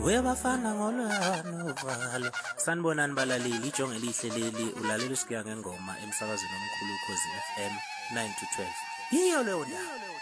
Webafana ngolwani uvalo. Sanibonani balaleli, ijonge lihle leli ulalela uSigiya ngengoma emsakazweni omkhulu uKhozi FM 9 to 12. Yiyo leyo ndaba.